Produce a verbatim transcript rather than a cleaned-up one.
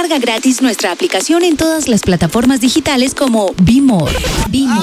Descarga gratis nuestra aplicación en todas las plataformas digitales como Be More. Be More.